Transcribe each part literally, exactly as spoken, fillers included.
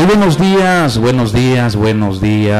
Muy buenos días, buenos días, buenos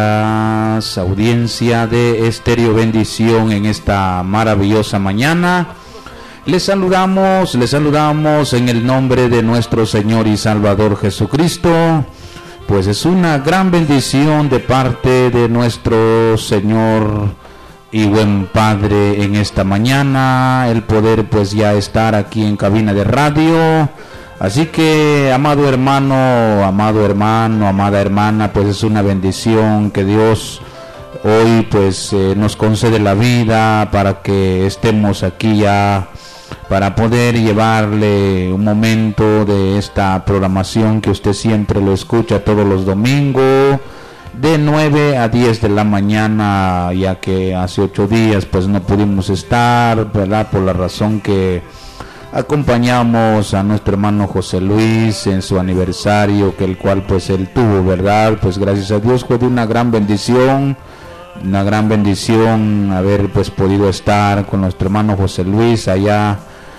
días, audiencia de Estéreo Bendición en esta maravillosa mañana. Les saludamos, les saludamos en el nombre de nuestro Señor y Salvador Jesucristo. Pues es una gran bendición de parte de nuestro Señor y buen Padre en esta mañana, el poder pues ya estar aquí en cabina de radio. Así que, amado hermano, amado hermano, amada hermana, pues es una bendición que Dios hoy pues eh, nos concede la vida para que estemos aquí ya, para poder llevarle un momento de esta programación que usted siempre lo escucha todos los domingos, de nueve a diez de la mañana, ya que hace ocho días pues no pudimos estar, ¿verdad? Por la razón que acompañamos a nuestro hermano José Luis en su aniversario, que el cual pues él tuvo, ¿verdad? Pues gracias a Dios fue de una gran bendición, una gran bendición haber pues podido estar con nuestro hermano José Luis allá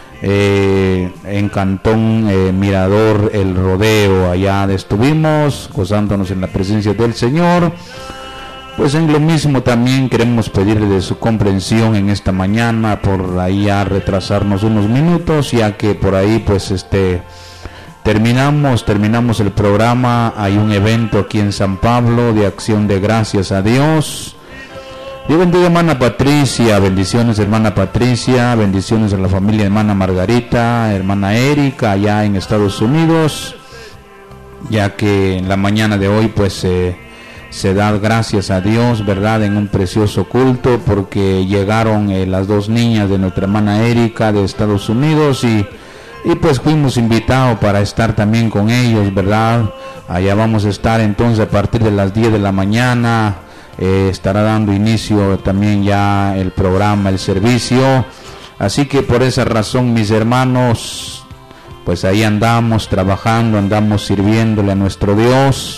eh, en Cantón eh, Mirador, El Rodeo. Allá estuvimos gozándonos en la presencia del Señor. Pues en lo mismo también queremos pedirle de su comprensión en esta mañana por ahí a retrasarnos unos minutos, ya que por ahí pues este terminamos terminamos el programa. Hay un evento aquí en San Pablo de acción de gracias a Dios. Dios bendiga hermana Patricia, bendiciones hermana Patricia, bendiciones a la familia hermana Margarita, hermana Erika allá en Estados Unidos, ya que en la mañana de hoy pues eh, se da gracias a Dios, ¿verdad?, en un precioso culto, porque llegaron eh, las dos niñas de nuestra hermana Erika de Estados Unidos y, y pues fuimos invitados para estar también con ellos, ¿verdad? Allá vamos a estar entonces a partir de las diez de la mañana, eh, estará dando inicio también ya el programa, el servicio. Así que por esa razón, mis hermanos, pues ahí andamos trabajando, andamos sirviéndole a nuestro Dios.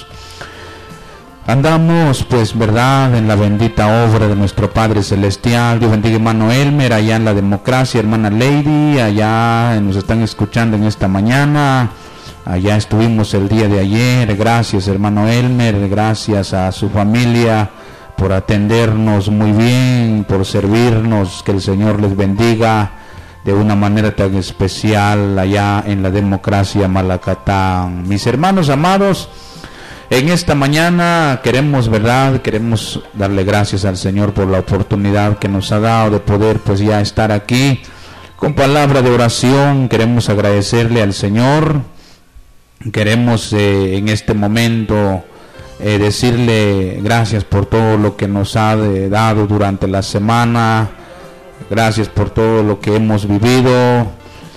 Andamos, pues, verdad, en la bendita obra de nuestro Padre Celestial. Dios bendiga hermano Elmer, allá en la democracia, hermana Lady, allá nos están escuchando en esta mañana. Allá estuvimos el día de ayer. Gracias, hermano Elmer, gracias a su familia por atendernos muy bien, por servirnos. Que el Señor les bendiga de una manera tan especial allá en la democracia Malacatán. Mis hermanos amados, en esta mañana queremos, ¿verdad? Queremos darle gracias al Señor por la oportunidad que nos ha dado de poder pues ya estar aquí con palabra de oración. Queremos agradecerle al Señor. Queremos eh, en este momento eh, decirle gracias por todo lo que nos ha de, dado durante la semana. Gracias por todo lo que hemos vivido.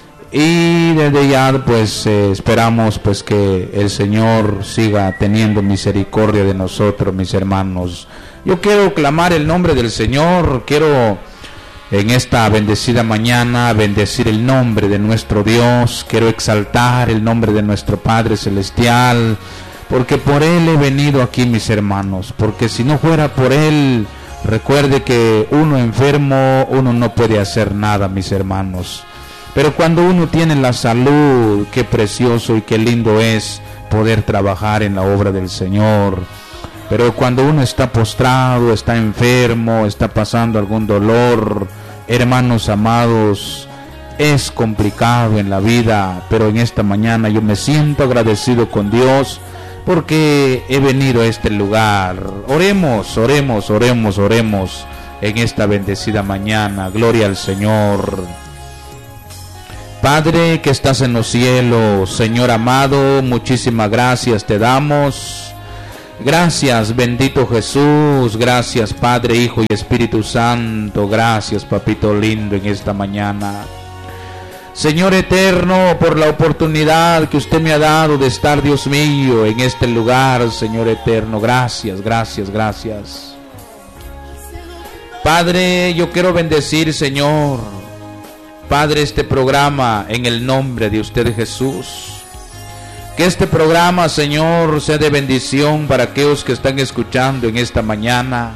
Y desde ya pues eh, esperamos pues que el Señor siga teniendo misericordia de nosotros, mis hermanos. Yo quiero clamar el nombre del Señor, quiero en esta bendecida mañana bendecir el nombre de nuestro Dios, quiero exaltar el nombre de nuestro Padre Celestial, porque por Él he venido aquí, mis hermanos, porque si no fuera por Él, recuerde que uno enfermo, uno no puede hacer nada, mis hermanos. Pero cuando uno tiene la salud, qué precioso y qué lindo es poder trabajar en la obra del Señor. Pero cuando uno está postrado, está enfermo, está pasando algún dolor, hermanos amados, es complicado en la vida. Pero en esta mañana yo me siento agradecido con Dios porque he venido a este lugar. Oremos, oremos, oremos, oremos en esta bendecida mañana. Gloria al Señor. Padre que estás en los cielos, Señor amado, muchísimas gracias te damos. Gracias, bendito Jesús. Gracias, Padre, Hijo y Espíritu Santo. Gracias, papito lindo, en esta mañana. Señor eterno, por la oportunidad que usted me ha dado de estar, Dios mío, en este lugar, Señor eterno. Gracias, gracias, gracias. Padre, yo quiero bendecir, Señor, Padre, este programa en el nombre de usted, Jesús. Que este programa, Señor, sea de bendición para aquellos que están escuchando en esta mañana.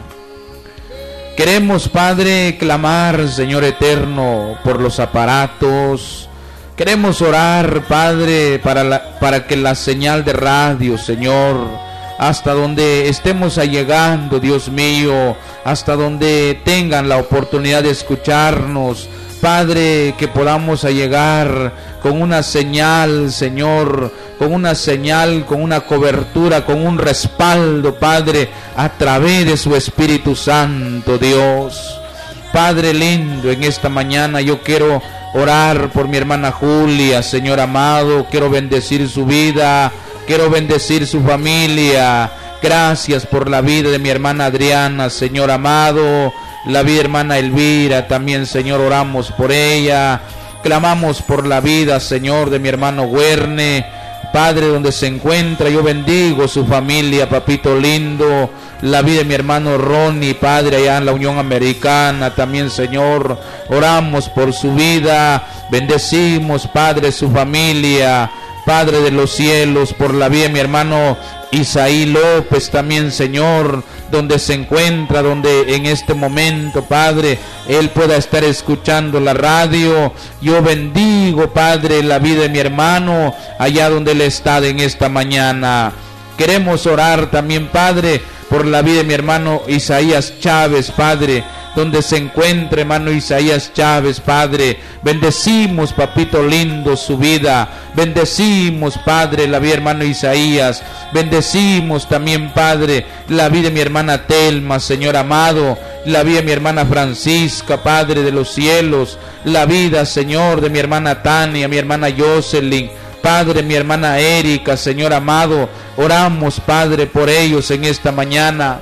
Queremos, Padre, clamar, Señor eterno, por los aparatos, Queremos orar, Padre, para, la, para que la señal de radio, Señor, hasta donde estemos llegando, Dios mío, hasta donde tengan la oportunidad de escucharnos, Padre, que podamos llegar con una señal, Señor, con una señal, con una cobertura, con un respaldo, Padre, a través de su Espíritu Santo, Dios. Padre lindo, en esta mañana yo quiero orar por mi hermana Julia, Señor amado, quiero bendecir su vida, quiero bendecir su familia. Gracias por la vida de mi hermana Adriana, Señor amado, la vida de hermana Elvira, también, Señor, oramos por ella. Clamamos por la vida, Señor, de mi hermano Huerne, Padre, donde se encuentra, yo bendigo su familia, papito lindo, la vida de mi hermano Ronnie, Padre, allá en la Unión Americana, también, Señor, oramos por su vida, bendecimos, Padre, su familia, Padre de los cielos, por la vida de mi hermano Isaí López, también, Señor, donde se encuentra, donde en este momento, Padre, él pueda estar escuchando la radio. Yo bendigo, Padre, la vida de mi hermano, allá donde él está en esta mañana. Queremos orar también, Padre, por la vida de mi hermano Isaías Chávez, Padre, donde se encuentra, hermano Isaías Chávez, Padre. Bendecimos, papito lindo, su vida. Bendecimos, Padre, la vida de hermano Isaías. Bendecimos también, Padre, la vida de mi hermana Telma, Señor amado. La vida de mi hermana Francisca, Padre de los cielos. La vida, Señor, de mi hermana Tania, mi hermana Jocelyn, Padre, mi hermana Erika, Señor amado. Oramos, Padre, por ellos en esta mañana.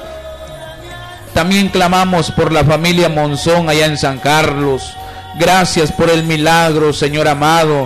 También clamamos por la familia Monzón allá en San Carlos. Gracias por el milagro, Señor amado.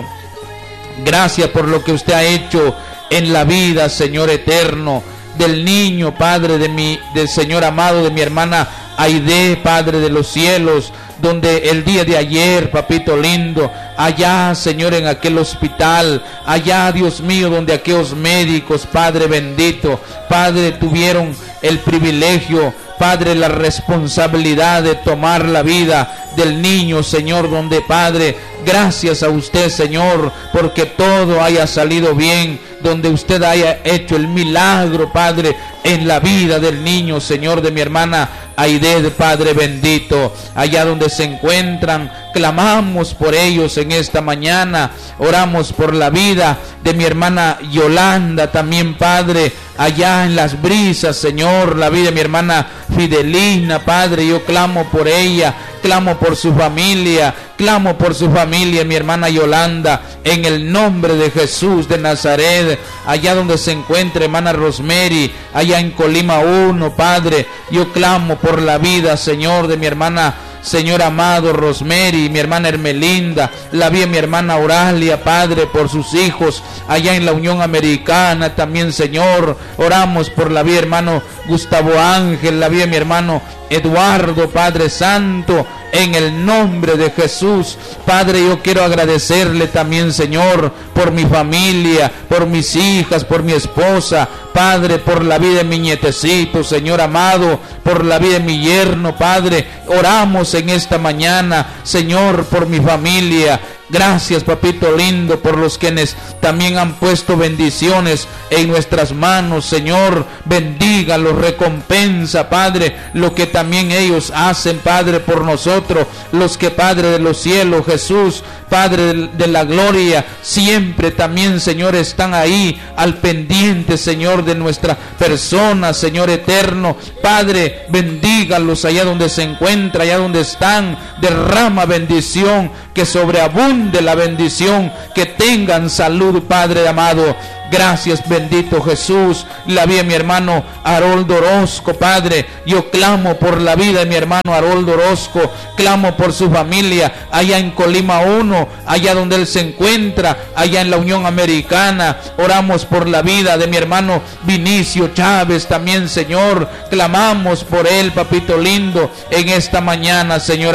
Gracias por lo que usted ha hecho en la vida, Señor eterno, del niño, Padre, de mi, del Señor amado, de mi hermana Aide, Padre de los cielos, donde el día de ayer, papito lindo, allá, Señor, en aquel hospital, allá, Dios mío, donde aquellos médicos, Padre bendito, Padre, tuvieron el privilegio, Padre, la responsabilidad de tomar la vida del niño, Señor, donde, Padre, gracias a usted, Señor, porque todo haya salido bien, donde usted haya hecho el milagro, Padre, en la vida del niño, Señor, de mi hermana Aide, Padre bendito, allá donde se encuentran, clamamos por ellos en esta mañana, oramos por la vida de mi hermana Yolanda, también, Padre, allá en Las Brisas, Señor, la vida de mi hermana Fidelina, Padre, yo clamo por ella, clamo por su familia, clamo por su familia, mi hermana Yolanda, en el nombre de Jesús de Nazaret, allá donde se encuentra hermana Rosemary, allá en Colima uno, Padre, yo clamo por la vida, Señor, de mi hermana, Señor amado, Rosemary, mi hermana Hermelinda, la vida de mi hermana Auralia, Padre, por sus hijos, allá en la Unión Americana, también, Señor, oramos por la vida de hermano Gustavo Ángel, la vida de mi hermano Eduardo, Padre Santo, en el nombre de Jesús, Padre, yo quiero agradecerle también, Señor, por mi familia, por mis hijas, por mi esposa, Padre, por la vida de mi nietecito, Señor amado, por la vida de mi yerno, Padre, oramos en esta mañana, Señor, por mi familia. Gracias, papito lindo, por los quienes también han puesto bendiciones en nuestras manos, Señor, bendígalos, recompensa, Padre, lo que también ellos hacen, Padre, por nosotros, los que, Padre de los cielos, Jesús, Padre de la gloria, siempre también, Señor, están ahí al pendiente, Señor, de nuestra persona, Señor eterno, Padre, bendígalos allá donde se encuentra, allá donde están, derrama bendición, que sobreabunde la bendición, que tengan salud, Padre amado. Gracias, bendito Jesús, la vida de mi hermano Haroldo Orozco, Padre, yo clamo por la vida de mi hermano Haroldo Orozco, clamo por su familia, allá en Colima uno, allá donde él se encuentra, allá en la Unión Americana, oramos por la vida de mi hermano Vinicio Chávez, también, Señor, clamamos por él, papito lindo, en esta mañana, Señor